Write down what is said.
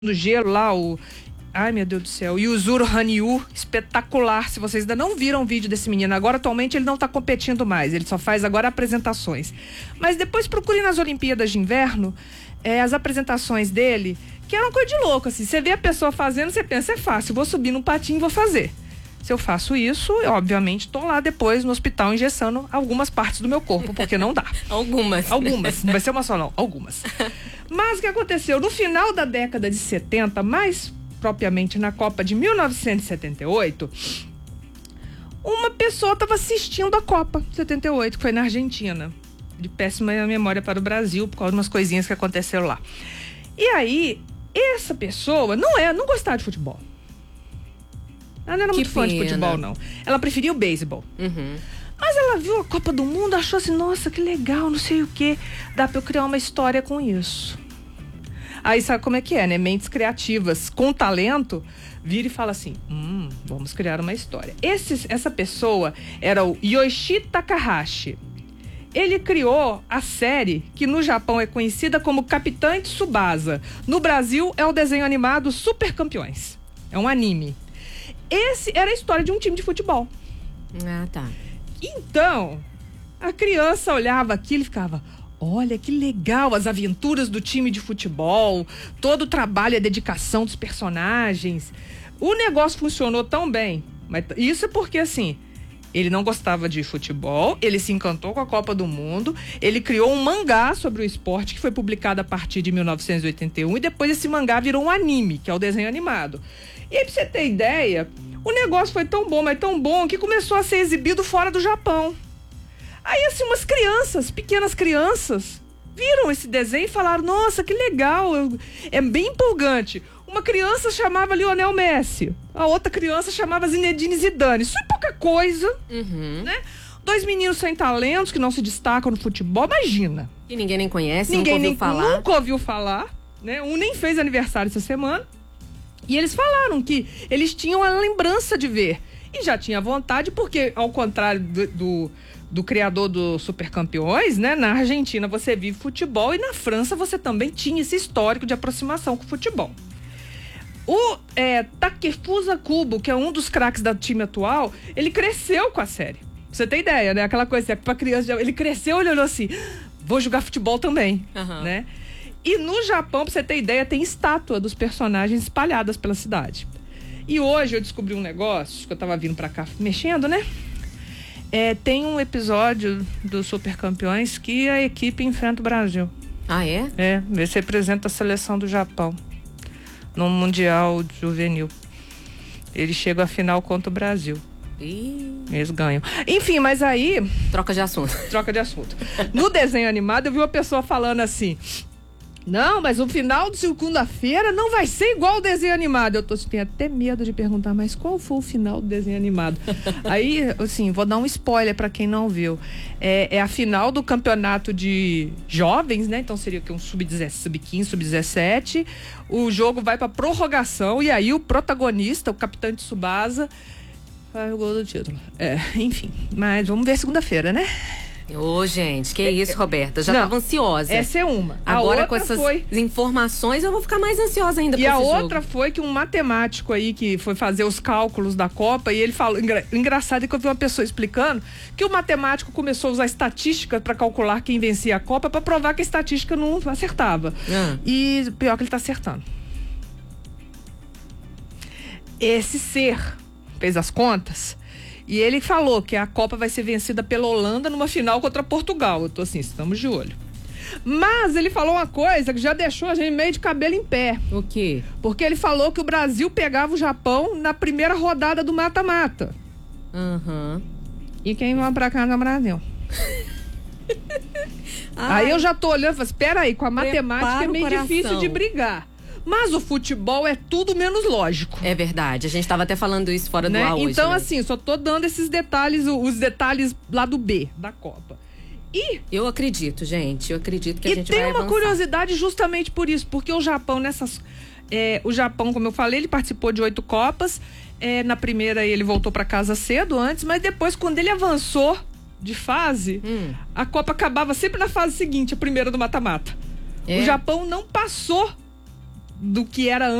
do gelo lá, ai, meu Deus do céu, Yuzuru Hanyu, espetacular. Se vocês ainda não viram o vídeo desse menino, agora atualmente ele não tá competindo mais, ele só faz agora apresentações. Mas depois procure nas Olimpíadas de Inverno as apresentações dele, que era uma coisa de louco, assim. Você vê a pessoa fazendo, você pensa, é fácil, vou subir num patinho e vou fazer. Se eu faço isso, eu obviamente tô lá depois no hospital engessando algumas partes do meu corpo, porque não dá. Algumas. Não vai ser uma só não, algumas. Mas o que aconteceu? No final da década de 70, mais propriamente na Copa de 1978, uma pessoa estava assistindo a Copa 78, que foi na Argentina. De péssima memória para o Brasil, por causa de umas coisinhas que aconteceram lá. E aí, essa pessoa não gostava de futebol. Ela não era muito fã de futebol, não. Ela preferia o beisebol. Uhum. Mas ela viu a Copa do Mundo, achou assim, nossa, que legal, não sei o quê. Dá pra eu criar uma história com isso. Aí sabe como é que é, né? Mentes criativas com talento, vira e fala assim, vamos criar uma história. Essa pessoa era o Yoichi Takahashi. Ele criou a série que no Japão é conhecida como Capitã Tsubasa. No Brasil é o desenho animado Super Campeões. É um anime. Esse era a história de um time de futebol. Ah, tá. Então, a criança olhava aquilo e ficava, olha que legal as aventuras do time de futebol, todo o trabalho e a dedicação dos personagens. O negócio funcionou tão bem, mas isso é porque assim, ele não gostava de futebol, ele se encantou com a Copa do Mundo, ele criou um mangá sobre o esporte que foi publicado a partir de 1981 e depois esse mangá virou um anime, que é o desenho animado. E aí, pra você ter ideia, o negócio foi tão bom, mas tão bom, que começou a ser exibido fora do Japão. Aí, assim, umas crianças, pequenas crianças, viram esse desenho e falaram, nossa, que legal, é bem empolgante. Uma criança chamava Lionel Messi, a outra criança chamava Zinedine Zidane. Isso é pouca coisa, né? Dois meninos sem talentos, que não se destacam no futebol, imagina. E ninguém nem conhece, nunca ouviu falar, né? Um nem fez aniversário essa semana. E eles falaram que eles tinham a lembrança de ver. E já tinha vontade, porque ao contrário do criador do Super Campeões, né? Na Argentina você vive futebol e na França você também tinha esse histórico de aproximação com o futebol. O Takefusa Kubo, que é um dos craques do time atual, ele cresceu com a série. Pra você ter ideia, né? Aquela coisa pra criança, ele cresceu e olhou assim, vou jogar futebol também, né? E no Japão, pra você ter ideia, tem estátua dos personagens espalhadas pela cidade. E hoje eu descobri um negócio, que eu tava vindo pra cá mexendo, né? Tem um episódio do Super Campeões que a equipe enfrenta o Brasil. Ah, é? Esse representa a seleção do Japão no Mundial Juvenil. Eles chegam à final contra o Brasil. Eles ganham. Enfim, mas aí... Troca de assunto. No desenho animado, eu vi uma pessoa falando assim... Não, mas o final de segunda-feira não vai ser igual o desenho animado. Eu tenho até medo de perguntar, mas qual foi o final do desenho animado? Aí, assim, vou dar um spoiler pra quem não viu. É a final do campeonato de jovens, né? Então seria um sub-15, sub-17. O jogo vai pra prorrogação e aí o protagonista, o Capitão Tsubasa, faz o gol do título. Enfim, mas vamos ver segunda-feira, né? Ô, gente, que isso, Roberta? Já tava ansiosa. Essa é uma. Agora, com essas informações, eu vou ficar mais ansiosa ainda. E a outra foi que um matemático aí que foi fazer os cálculos da Copa, e ele falou, engraçado é que eu vi uma pessoa explicando que o matemático começou a usar estatística para calcular quem vencia a Copa, para provar que a estatística não acertava. E pior que ele tá acertando. Esse ser fez as contas. E ele falou que a Copa vai ser vencida pela Holanda numa final contra Portugal. Eu tô assim, estamos de olho. Mas ele falou uma coisa que já deixou a gente meio de cabelo em pé. O quê? Porque ele falou que o Brasil pegava o Japão na primeira rodada do mata-mata. E quem vai pra cá no Brasil? Aí eu já tô olhando e falo, espera aí, com a matemática é meio difícil de brigar. Mas o futebol é tudo menos lógico. É verdade, a gente estava até falando isso fora do ar hoje. Então, né? assim, só tô dando esses detalhes, os detalhes lá do B, da Copa. E eu acredito, gente, que a gente vai avançar. E tem uma curiosidade justamente por isso, porque o Japão o Japão, como eu falei, ele participou de 8 Copas. Na primeira ele voltou para casa cedo antes, mas depois, quando ele avançou de fase, a Copa acabava sempre na fase seguinte, a primeira do mata-mata. O Japão não passou do que era